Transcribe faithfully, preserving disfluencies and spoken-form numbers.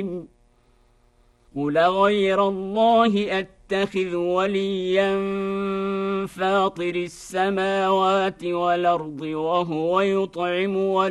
قل غير الله أتخذ وليا فاطر السماوات والأرض وهو يطعم